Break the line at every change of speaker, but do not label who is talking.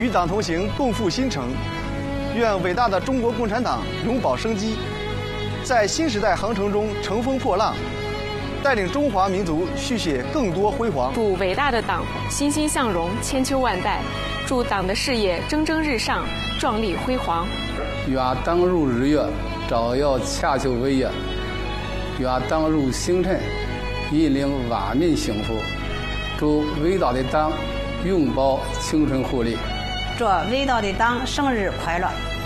与党同行，共赴新程。愿伟大的中国共产党永葆生机，在新时代航程中乘风破浪，带领中华民族续写更多辉煌。
祝伟大的党欣欣向荣，千秋万代；祝党的事业蒸蒸日上，壮丽辉煌。
愿党如日月，照耀千秋伟业；愿党如星辰，引领万民幸福。祝伟大的党永葆青春活力。
祝伟大的党生日快乐！